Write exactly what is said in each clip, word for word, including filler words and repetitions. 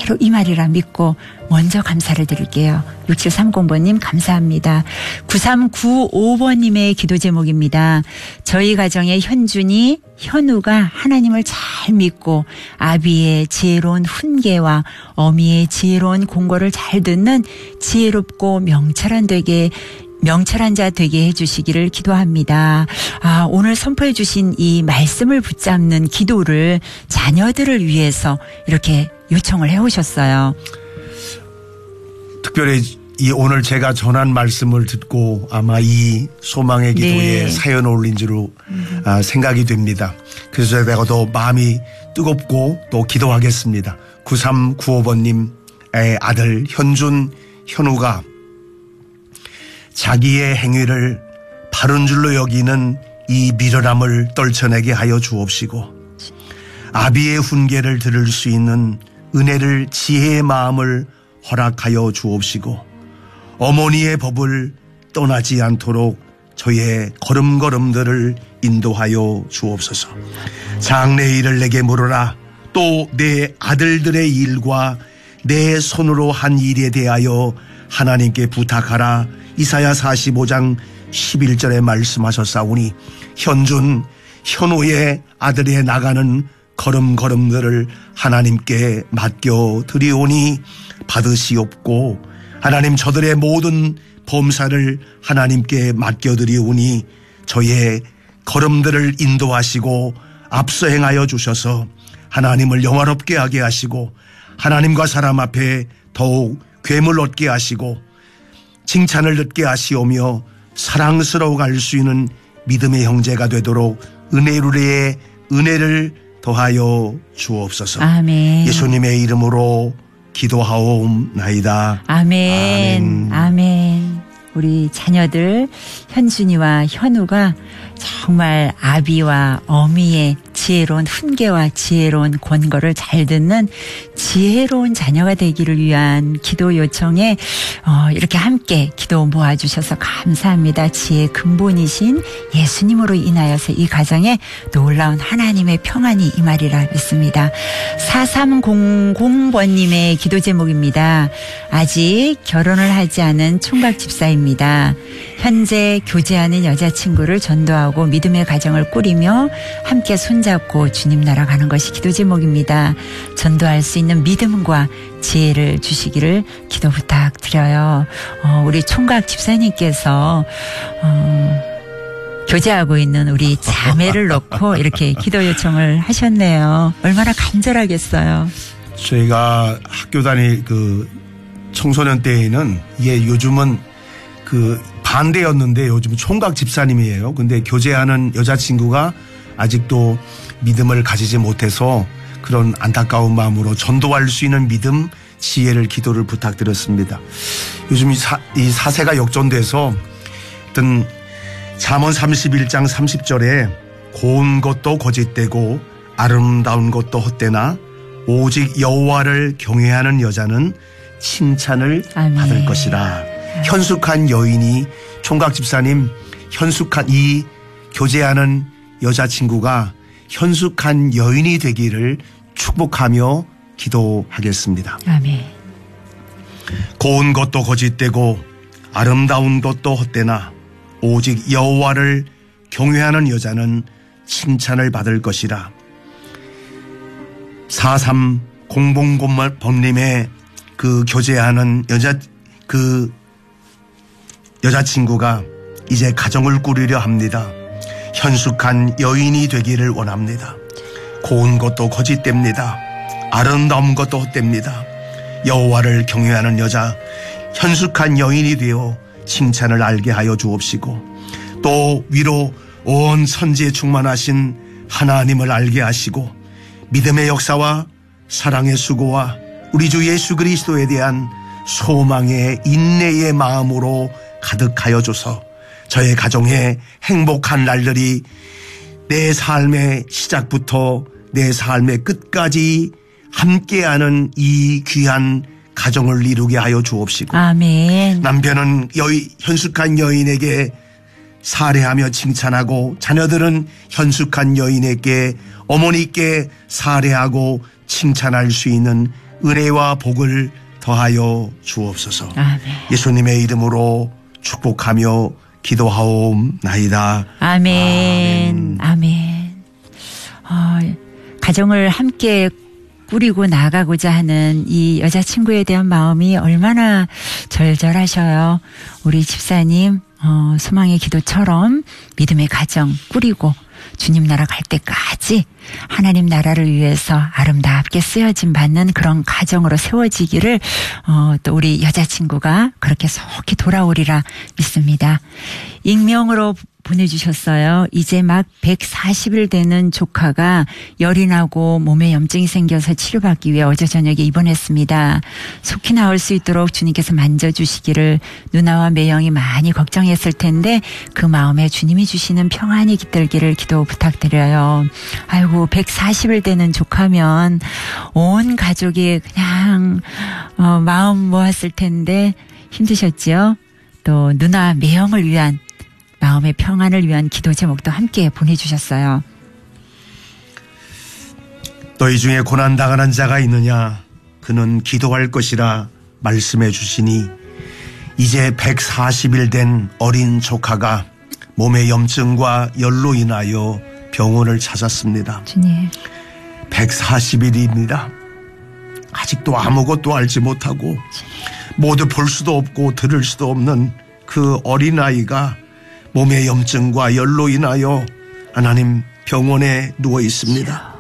그대로 이 말이라 믿고 먼저 감사를 드릴게요. 육칠삼공 번님 감사합니다. 구삼구오 번님의 기도 제목입니다. 저희 가정의 현준이, 현우가 하나님을 잘 믿고 아비의 지혜로운 훈계와 어미의 지혜로운 공고를 잘 듣는 지혜롭고 명철한 되게 명철한 자 되게 해주시기를 기도합니다. 아, 오늘 선포해 주신 이 말씀을 붙잡는 기도를 자녀들을 위해서 이렇게 요청을 해오셨어요. 특별히 이 오늘 제가 전한 말씀을 듣고 아마 이 소망의 기도에 네. 사연 올린 줄로 음. 아, 생각이 됩니다. 그래서 제가 더 마음이 뜨겁고 또 기도하겠습니다. 구삼구오 번님의 아들 현준, 현우가 자기의 행위를 바른 줄로 여기는 이 미련함을 떨쳐내게 하여 주옵시고 아비의 훈계를 들을 수 있는 은혜를 지혜의 마음을 허락하여 주옵시고 어머니의 법을 떠나지 않도록 저의 걸음걸음들을 인도하여 주옵소서. 장래 일을 내게 물어라. 또 내 아들들의 일과 내 손으로 한 일에 대하여 하나님께 부탁하라. 이사야 사십오 장 십일 절에 말씀하셨사오니 현준, 현우의 아들에 나가는 걸음걸음들을 하나님께 맡겨드리오니 받으시옵고 하나님 저들의 모든 범사를 하나님께 맡겨드리오니 저의 걸음들을 인도하시고 앞서 행하여 주셔서 하나님을 영화롭게 하게 하시고 하나님과 사람 앞에 더욱 괴물 얻게 하시고 칭찬을 듣게 하시오며 사랑스러워 갈 수 있는 믿음의 형제가 되도록 은혜루의 은혜를 더하여 주옵소서. 아멘. 예수님의 이름으로 기도하옵나이다. 아멘. 아멘. 아멘. 우리 자녀들 현준이와 현우가 정말 아비와 어미의 지혜로운 훈계와 지혜로운 권고를 잘 듣는 지혜로운 자녀가 되기를 위한 기도 요청에 어, 이렇게 함께 기도 모아주셔서 감사합니다. 지혜의 근본이신 예수님으로 인하여서 이 가정에 놀라운 하나님의 평안이 임하리라 믿습니다. 사삼공공 번님의 기도 제목입니다. 아직 결혼을 하지 않은 총각 집사입니다. 현재 교제하는 여자친구를 전도하고 믿음의 가정을 꾸리며 함께 손잡고 주님 나라 가는 것이 기도 제목입니다. 전도할 수 있는 믿음과 지혜를 주시기를 기도 부탁드려요. 어, 우리 총각 집사님께서 어, 교제하고 있는 우리 자매를 놓고 이렇게 기도 요청을 하셨네요. 얼마나 간절하겠어요. 저희가 학교 다닐 그 청소년 때에는 예, 요즘은 그 반대였는데 요즘 총각 집사님이에요. 근데 교제하는 여자친구가 아직도 믿음을 가지지 못해서 그런 안타까운 마음으로 전도할 수 있는 믿음, 지혜를 기도를 부탁드렸습니다. 요즘 이, 사, 이 사세가 역전돼서 어떤 잠언 삼십일 장 삼십 절에 고운 것도 거짓되고 아름다운 것도 헛되나 오직 여호와를 경외하는 여자는 칭찬을 아멘. 받을 것이라. 현숙한 여인이 총각 집사님 현숙한 이 교제하는 여자친구가 현숙한 여인이 되기를 축복하며 기도하겠습니다. 아멘. 고운 것도 거짓되고 아름다운 것도 헛되나 오직 여호와를 경외하는 여자는 칭찬을 받을 것이라. 사삼공공 번님의 그 교제하는 여자 그 여자친구가 이제 가정을 꾸리려 합니다. 현숙한 여인이 되기를 원합니다. 고운 것도 거짓됩니다. 아름다운 것도 헛됩니다. 여호와를 경외하는 여자 현숙한 여인이 되어 칭찬을 알게 하여 주옵시고 또 위로 온 천지에 충만하신 하나님을 알게 하시고 믿음의 역사와 사랑의 수고와 우리 주 예수 그리스도에 대한 소망의 인내의 마음으로 가득하여 줘서 저의 가정에 행복한 날들이 내 삶의 시작부터 내 삶의 끝까지 함께하는 이 귀한 가정을 이루게 하여 주옵시고 아멘. 남편은 여인, 현숙한 여인에게 사례하며 칭찬하고 자녀들은 현숙한 여인에게 어머니께 사례하고 칭찬할 수 있는 은혜와 복을 더하여 주옵소서. 아멘. 예수님의 이름으로 축복하며 기도하옵나이다. 아멘. 아멘. 아멘. 어, 가정을 함께 꾸리고 나가고자 하는 이 여자친구에 대한 마음이 얼마나 절절하셔요. 우리 집사님 어, 소망의 기도처럼 믿음의 가정 꾸리고 주님 나라 갈 때까지 하나님 나라를 위해서 아름답게 쓰여짐 받는 그런 가정으로 세워지기를 어, 또 우리 여자친구가 그렇게 속히 돌아오리라 믿습니다. 익명으로 보내주셨어요. 이제 막 백사십 일 되는 조카가 열이 나고 몸에 염증이 생겨서 치료받기 위해 어제 저녁에 입원했습니다. 속히 나올 수 있도록 주님께서 만져주시기를 누나와 매형이 많이 걱정했을 텐데 그 마음에 주님이 주시는 평안이 깃들기를 기도 부탁드려요. 아이고 백사십 일 되는 조카면 온 가족이 그냥 어, 마음 모았을 텐데 힘드셨지요? 또 누나 매형을 위한 마음의 평안을 위한 기도 제목도 함께 보내주셨어요. 너희 중에 고난당하는 자가 있느냐? 그는 기도할 것이라 말씀해 주시니 이제 백사십 일 된 어린 조카가 몸의 염증과 열로 인하여 병원을 찾았습니다. 주님. 백사십 일입니다. 아직도 아무것도 알지 못하고 모두 볼 수도 없고 들을 수도 없는 그 어린아이가 몸의 염증과 열로 인하여 하나님 병원에 누워 있습니다.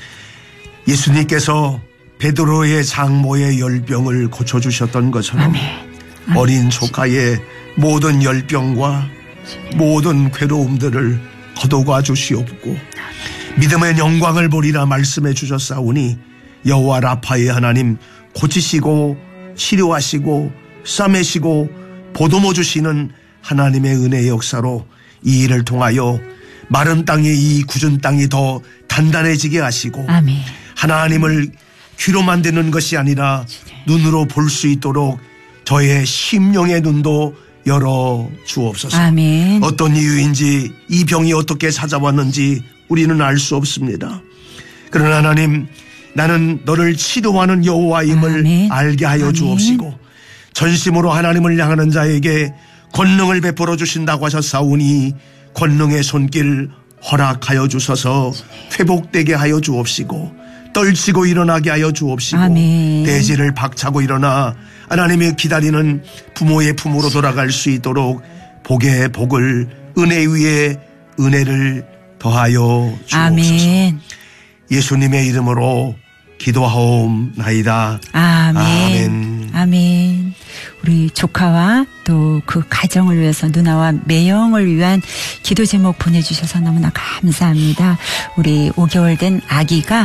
예수님께서 베드로의 장모의 열병을 고쳐주셨던 것처럼 아멘. 아멘. 어린 조카의 모든 열병과 모든 괴로움들을 거두어 주시옵고 믿음의 영광을 보리라 말씀해 주셨사오니 여호와 라파의 하나님 고치시고 치료하시고 싸매시고 보듬어 주시는 하나님의 은혜의 역사로 이 일을 통하여 마른 땅의 이 굳은 땅이 더 단단해지게 하시고 아멘. 하나님을 귀로 만드는 것이 아니라 눈으로 볼 수 있도록 저의 심령의 눈도 열어 주옵소서. 아멘. 어떤 이유인지 이 병이 어떻게 찾아왔는지 우리는 알 수 없습니다. 그러나 하나님 나는 너를 치료하는 여호와임을 아멘. 알게 하여 아멘. 주옵시고 전심으로 하나님을 향하는 자에게 권능을 베풀어 주신다고 하셨사오니 권능의 손길 허락하여 주셔서 회복되게 하여 주옵시고 떨치고 일어나게 하여 주옵시고 아멘. 대지를 박차고 일어나 하나님의 기다리는 부모의 품으로 돌아갈 수 있도록 복의 복을 은혜 위에 은혜를 더하여 주옵소서. 아멘. 예수님의 이름으로 기도하옵나이다. 아멘. 아멘. 아멘. 우리 조카와 또 그 가정을 위해서 누나와 매형을 위한 기도 제목 보내주셔서 너무나 감사합니다. 우리 오 개월 된 아기가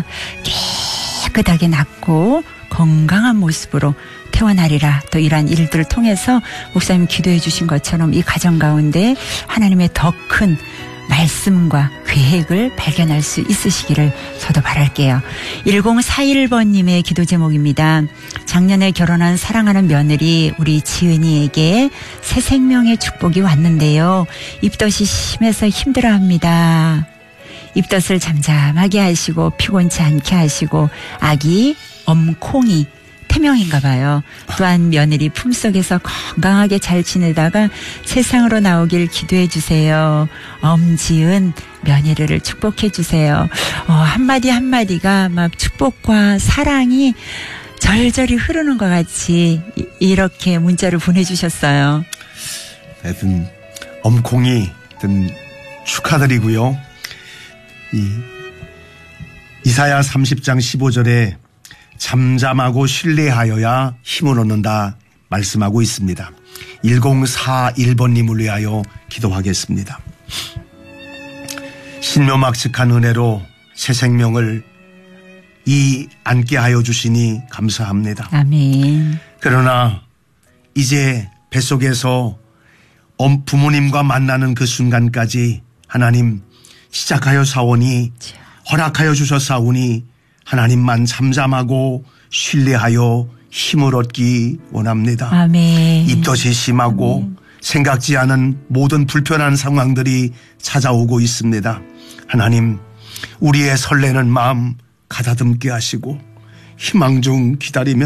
깨끗하게 낫고 건강한 모습으로 태어나리라. 또 이러한 일들을 통해서 목사님 기도해 주신 것처럼 이 가정 가운데 하나님의 더 큰 말씀과 계획을 발견할 수 있으시기를 저도 바랄게요. 일공사일 번님의 기도 제목입니다. 작년에 결혼한 사랑하는 며느리 우리 지은이에게 새 생명의 축복이 왔는데요. 입덧이 심해서 힘들어합니다. 입덧을 잠잠하게 하시고 피곤치 않게 하시고 아기 엄콩이 태명인가 봐요. 또한 며느리 품속에서 건강하게 잘 지내다가 세상으로 나오길 기도해 주세요. 엄지은 며느리를 축복해 주세요. 어, 한마디 한마디가 막 축복과 사랑이 절절히 흐르는 것 같이 이렇게 문자를 보내주셨어요. 하여튼 엄콩이 하여튼 축하드리고요. 이 이사야 삼십 장 십오 절에 잠잠하고 신뢰하여야 힘을 얻는다 말씀하고 있습니다. 일공사일 번님을 위하여 기도하겠습니다. 신묘막측한 은혜로 새 생명을 이 안게 하여 주시니 감사합니다. 아멘. 그러나 이제 뱃속에서 부모님과 만나는 그 순간까지 하나님 시작하여 사오니 허락하여 주셨사오니 하나님만 잠잠하고 신뢰하여 힘을 얻기 원합니다. 아멘. 입덧이 심하고 아멘. 생각지 않은 모든 불편한 상황들이 찾아오고 있습니다. 하나님 우리의 설레는 마음 가다듬게 하시고 희망 중 기다리며